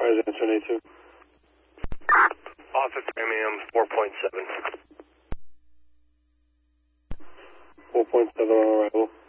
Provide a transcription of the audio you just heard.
Rise answer 82. Office premium 4.7. 4.7 on arrival.